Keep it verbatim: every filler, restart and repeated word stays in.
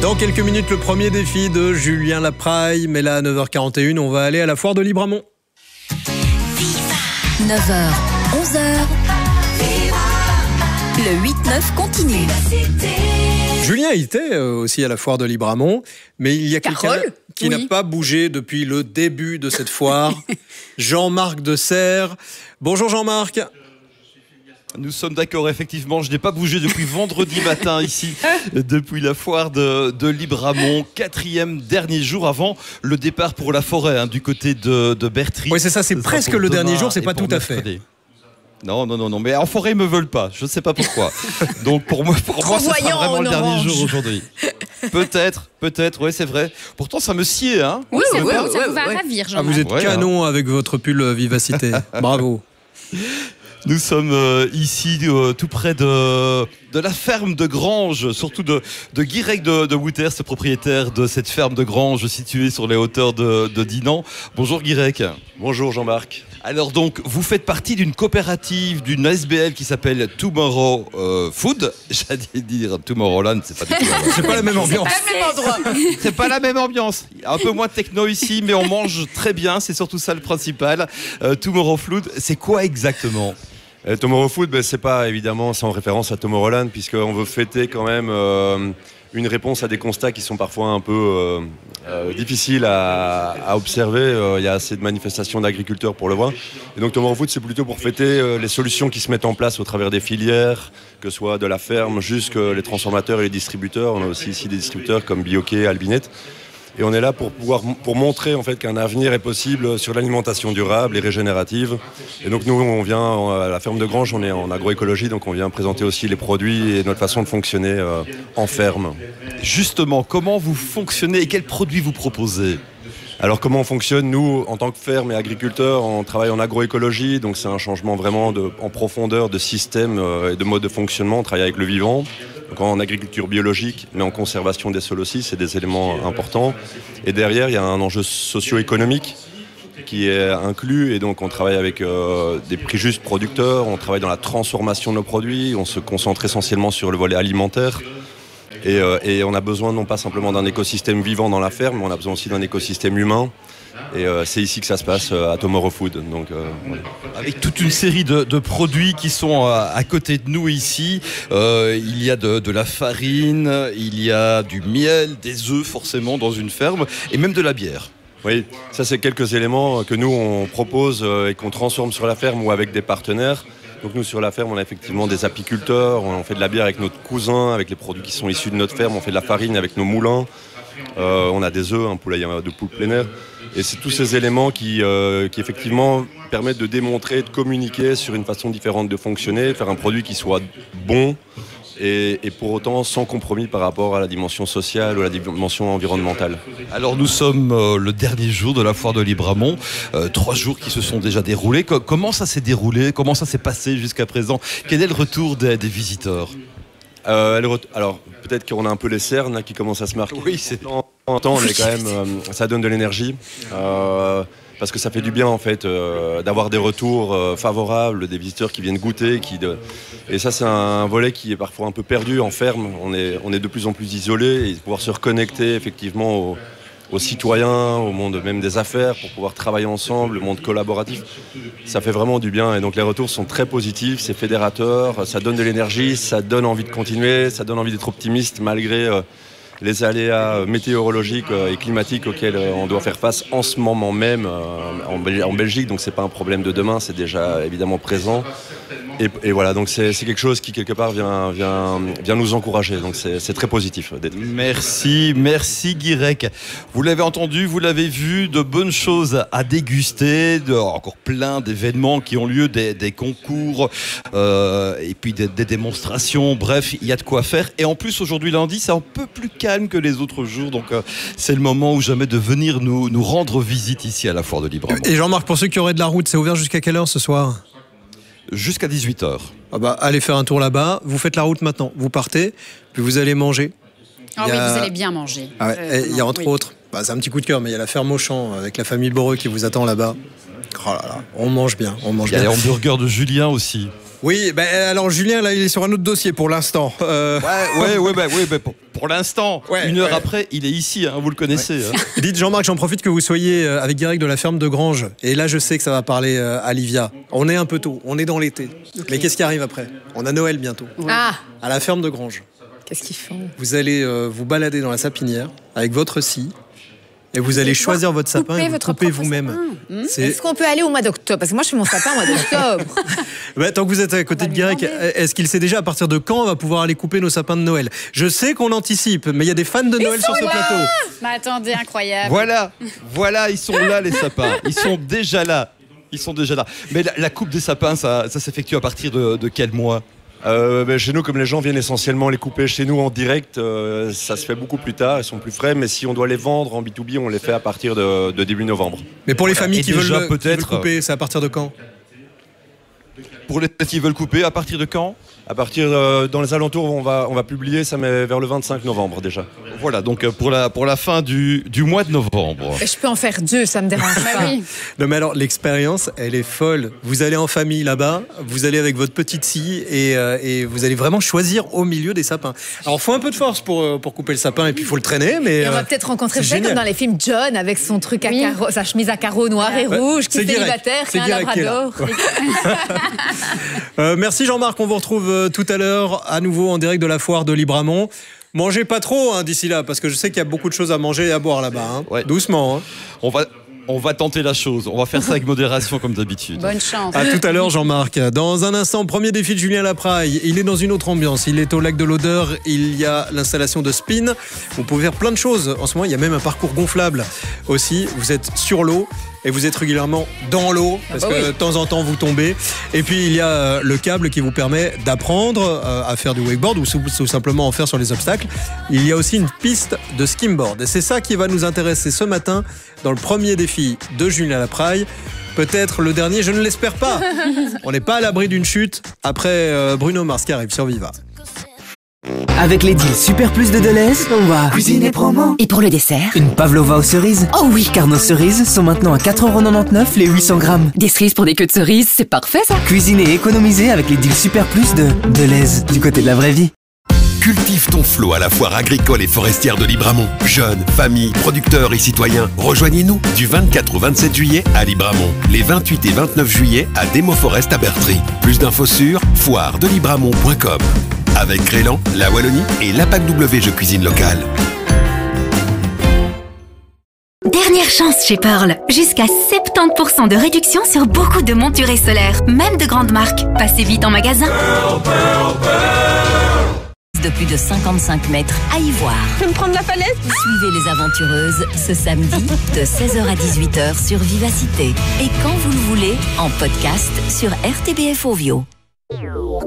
Dans quelques minutes, le premier défi de Julien Lapraille. Mais là, à neuf heures quarante et une, on va aller à la foire de Libramont. neuf heures, onze heures. Le huit neuf continue. Julien était aussi à la foire de Libramont, mais il y a quelqu'un qui oui. n'a pas bougé depuis le début de cette foire. Jean-Marc de Serres. Bonjour Jean-Marc. Nous sommes d'accord, effectivement, je n'ai pas bougé depuis vendredi matin ici, depuis la foire de, de Libramont, quatrième dernier jour avant le départ pour la forêt, hein, du côté de, de Bertry. Oui, c'est ça, c'est presque le dernier jour, c'est pas tout à fait. Non, non, non, non, mais en forêt, ils me veulent pas, je ne sais pas pourquoi. Donc pour moi, pour moi ça sera vraiment le dernier jour aujourd'hui. Peut-être, peut-être, oui, c'est vrai. Pourtant, ça me sied, hein. Oui, c'est vrai, ouais, ça ouais, vous va ouais. ravir, Jean-Marc. Ah, vous êtes ouais, canon hein. avec votre pull Vivacité. Bravo. Nous sommes euh, ici euh, tout près de, de la ferme de Grange, surtout de, de Guirec de, de Wouters, ce propriétaire de cette ferme de Grange située sur les hauteurs de, de Dinan. Bonjour Guirec. Bonjour Jean-Marc. Alors donc, vous faites partie d'une coopérative, d'une S B L qui s'appelle Tomorrow euh, Food. J'allais dire Tomorrowland, c'est pas du tout la C'est pas la même ambiance. Même endroit. C'est pas la même ambiance. Il y a un peu moins de techno ici, mais on mange très bien. C'est surtout ça le principal. Euh, Tomorrow Food, c'est quoi exactement ? Euh, Tomorrow Food, ben, c'est pas évidemment sans référence à Tomorrowland, puisqu'on veut fêter quand même euh, une réponse à des constats qui sont parfois un peu euh, euh, difficiles à, à observer. Euh, il y a assez de manifestations d'agriculteurs pour le voir. Et donc Tomorrow Food, c'est plutôt pour fêter euh, les solutions qui se mettent en place au travers des filières, que ce soit de la ferme jusqu'aux les transformateurs et les distributeurs. On a aussi ici des distributeurs comme Bioquet, Albinette. Et on est là pour pouvoir pour montrer en fait qu'un avenir est possible sur l'alimentation durable et régénérative. Et donc nous on vient à la ferme de Grange, on est en agroécologie, donc on vient présenter aussi les produits et notre façon de fonctionner euh, en ferme. Justement, comment vous fonctionnez et quels produits vous proposez ? Alors comment on fonctionne ? Nous, en tant que ferme et agriculteurs, on travaille en agroécologie, donc c'est un changement vraiment de, en profondeur de système euh, et de mode de fonctionnement. On travaille avec le vivant. Donc en agriculture biologique, mais en conservation des sols aussi, c'est des éléments importants. Et derrière, il y a un enjeu socio-économique qui est inclus. Et donc, on travaille avec euh, des prix justes producteurs, on travaille dans la transformation de nos produits, on se concentre essentiellement sur le volet alimentaire. Et, euh, et on a besoin non pas simplement d'un écosystème vivant dans la ferme, mais on a besoin aussi d'un écosystème humain. Et euh, c'est ici que ça se passe euh, à Tomorrow Food. Donc, euh, voilà. Avec toute une série de, de produits qui sont à, à côté de nous ici. Euh, il y a de, de la farine, il y a du miel, des œufs forcément dans une ferme, et même de la bière. Oui, ça c'est quelques éléments que nous on propose euh, et qu'on transforme sur la ferme ou avec des partenaires. Donc nous sur la ferme on a effectivement des apiculteurs, on fait de la bière avec notre cousin, avec les produits qui sont issus de notre ferme, on fait de la farine avec nos moulins. Euh, on a des œufs, un poulailler de poule plein air. Et c'est tous ces éléments qui, euh, qui effectivement permettent de démontrer, de communiquer sur une façon différente de fonctionner, de faire un produit qui soit bon et, et pour autant sans compromis par rapport à la dimension sociale ou la dimension environnementale. Alors nous sommes euh, le dernier jour de la foire de Libramont, euh, trois jours qui se sont déjà déroulés. Co- comment ça s'est déroulé ? Comment ça s'est passé jusqu'à présent ? Quel est le retour des, des visiteurs ? Euh, alors peut-être qu'on a un peu les cernes là, qui commencent à se marquer. Oui, c'est en temps, on est quand même, euh, ça donne de l'énergie euh, parce que ça fait du bien en fait euh, d'avoir des retours euh, favorables, des visiteurs qui viennent goûter, qui de... et ça c'est un volet qui est parfois un peu perdu en ferme. On est on est de plus en plus isolé et pouvoir se reconnecter effectivement aux, aux citoyens, au monde même des affaires, pour pouvoir travailler ensemble, le monde collaboratif, ça fait vraiment du bien. Et donc les retours sont très positifs, c'est fédérateur, ça donne de l'énergie, ça donne envie de continuer, ça donne envie d'être optimiste malgré euh, les aléas météorologiques et climatiques auxquels on doit faire face en ce moment même en Belgique. Donc c'est pas un problème de demain, c'est déjà évidemment présent. Et, et voilà, donc c'est, c'est quelque chose qui quelque part vient, vient, vient nous encourager. Donc c'est, c'est très positif d'être. Merci, merci Guirec. Vous l'avez entendu, vous l'avez vu, de bonnes choses à déguster, de, encore plein d'événements qui ont lieu, des, des concours euh, et puis des, des démonstrations. Bref, il y a de quoi faire. Et en plus aujourd'hui lundi, c'est un peu plus calme que les autres jours. Donc euh, c'est le moment ou jamais de venir nous, nous rendre visite ici à la foire de Libramont. Et Jean-Marc, pour ceux qui auraient de la route, c'est ouvert jusqu'à quelle heure ce soir ? Jusqu'à dix-huit heures. Ah bah, allez faire un tour là-bas, vous faites la route maintenant, vous partez, puis vous allez manger. Ah il oui, a... vous allez bien manger. Ah ouais, euh, il y a entre oui. autres, bah, c'est un petit coup de cœur, mais il y a la ferme Auchan avec la famille Boreux qui vous attend là-bas. Oh là là, on mange bien, on mange il y a bien. les hamburgers de Julien aussi. Oui, ben alors Julien, là, il est sur un autre dossier pour l'instant. Euh... Ouais, ouais, ouais, bah, ouais bah, pour, Pour l'instant, Ouais, une heure ouais. après, il est ici, hein, vous le connaissez. Ouais. Hein. Dites Jean-Marc, j'en profite que vous soyez avec Guirec de la ferme de Grange. Et là, je sais que ça va parler à Livia. On est un peu tôt, on est dans l'été. Okay. Mais qu'est-ce qui arrive après ? On a Noël bientôt. Ouais. Ah. À la ferme de Grange. Qu'est-ce qu'ils font ? Vous allez euh, vous balader dans la sapinière avec votre scie. Et vous allez choisir votre sapin et vous coupez vous-même. Mmh. Est-ce qu'on peut aller au mois d'octobre ? Parce que moi, je fais mon sapin au mois d'octobre. bah, tant que vous êtes à côté de Guirec, est-ce qu'il sait déjà à partir de quand on va pouvoir aller couper nos sapins de Noël ? Je sais qu'on anticipe, mais il y a des fans de Noël sur ce là plateau. Mais attendez, incroyable. Voilà, voilà, ils sont là les sapins. Ils sont déjà là. Ils sont déjà là. Mais la, la coupe des sapins, ça, ça s'effectue à partir de, de quel mois ? Euh, ben, chez nous, comme les gens viennent essentiellement les couper chez nous en direct, euh, ça se fait beaucoup plus tard, ils sont plus frais, mais si on doit les vendre en B deux B, on les fait à partir de, de début novembre. Mais pour les familles qui, déjà, veulent, qui veulent peut-être, couper, c'est à partir de quand ? Pour les qui veulent couper, à partir de quand ? À partir euh, dans les alentours, on va, on va publier, ça met vers le vingt-cinq novembre déjà. Voilà, donc pour la, pour la fin du, du mois de novembre. Et je peux en faire deux, ça me dérange pas. Oui. Non mais alors, l'expérience, elle est folle. Vous allez en famille là-bas, vous allez avec votre petite scie et, euh, et vous allez vraiment choisir au milieu des sapins. Alors, il faut un peu de force pour, pour couper le sapin et puis il faut le traîner, mais... Et on va euh, peut-être rencontrer, c'est vous savez, comme génial. dans les films John, avec son truc à Oui. carreaux, sa chemise à carreaux noir et Ouais. rouge, qui C'est est Guirec. célibataire, qui C'est a un Guirec qui est là. labrador. Euh, merci Jean-Marc, on vous retrouve euh, tout à l'heure à nouveau en direct de la foire de Libramont. Mangez pas trop hein, d'ici là, parce que je sais qu'il y a beaucoup de choses à manger et à boire là-bas. Hein. Ouais. Doucement. Hein. On va, on va tenter la chose. On va faire ça avec modération comme d'habitude. Bonne chance. À tout à l'heure Jean-Marc. Dans un instant, premier défi de Julien Lapraille. Il est dans une autre ambiance. Il est au lac de l'Odeur. Il y a l'installation de spin. Vous pouvez faire plein de choses. En ce moment, il y a même un parcours gonflable aussi. Vous êtes sur l'eau. Et vous êtes régulièrement dans l'eau, parce Ah bah que oui. de temps en temps vous tombez. Et puis il y a euh, le câble qui vous permet d'apprendre euh, à faire du wakeboard ou tout simplement en faire sur les obstacles. Il y a aussi une piste de skimboard. Et c'est ça qui va nous intéresser ce matin dans le premier défi de Julien Lapraille. Peut-être le dernier, je ne l'espère pas. On n'est pas à l'abri d'une chute après euh, Bruno Mars qui arrive sur Viva. Avec les deals Super Plus de Deleuze, on va cuisiner promo. Et pour le dessert ? Une pavlova aux cerises. Oh oui, Car nos cerises sont maintenant à quatre euros quatre-vingt-dix-neuf les huit cents grammes. des cerises pour des queues de cerises, c'est parfait ça. Cuisiner et économiser avec les deals Super Plus de Deleuze, du côté de la vraie vie. Cultive ton flot à la foire agricole et forestière de Libramont. Jeunes, familles, producteurs et citoyens, rejoignez-nous du vingt-quatre au vingt-sept juillet à Libramont. Les vingt-huit et vingt-neuf juillet à Démoforest à Bertry. Plus d'infos sur foire de libramont point com. Avec Crélan, la Wallonie et l'A P A C W Jeux Cuisine Locale. Dernière chance chez Pearl. Jusqu'à soixante-dix pour cent de réduction sur beaucoup de monturés solaires, même de grandes marques. Passez vite en magasin. De plus de cinquante-cinq mètres à y voir. Tu peux me prendre la falaise ? Suivez les aventureuses ce samedi de seize heures à dix-huit heures sur Vivacité. Et quand vous le voulez, en podcast sur R T B F Ovio.